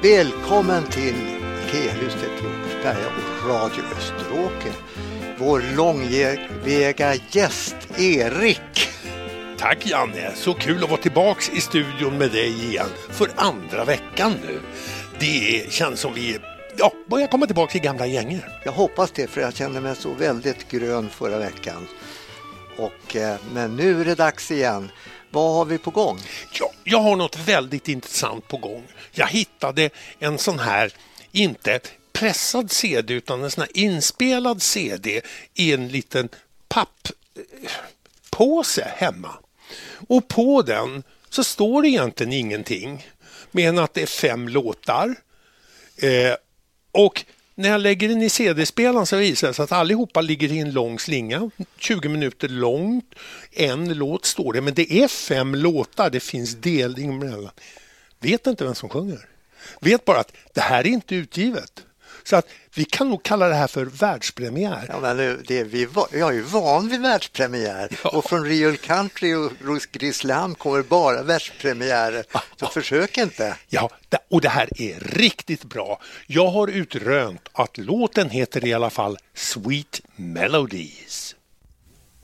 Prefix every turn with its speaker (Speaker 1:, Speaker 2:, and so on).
Speaker 1: Välkommen till IKEA-huset i Åkersberga och Radio Österåker. Vår långväga gäst Erik.
Speaker 2: Tack Janne, så kul att vara tillbaks i studion med dig igen för andra veckan nu. Det känns som vi börjar komma tillbaka i gamla gänger.
Speaker 1: Jag hoppas det, för jag kände mig så väldigt grön förra veckan. Men nu är det dags igen. Vad har vi på gång?
Speaker 2: Ja, jag har något väldigt intressant på gång. Jag hittade en sån här, inte pressad CD utan en sån här inspelad CD i en liten papppåse hemma. Och på den så står det egentligen ingenting, men att det är 5 låtar. Och när jag lägger den i CD-spelaren så visar det sig att allihopa ligger i en lång slinga, 20 minuter långt. En låt står det, men det är 5 låtar, det finns delning mellan. Vet inte vem som sjunger. Vet bara att det här är inte utgivet. Så att vi kan nog kalla det här för världspremiär.
Speaker 1: Ja, men jag är ju van vid världspremiär. Ja. Och från Real Country och Grisland kommer bara världspremiärer. Så försök inte.
Speaker 2: Ja, och det här är riktigt bra. Jag har utrönt att låten heter i alla fall Sweet Melodies.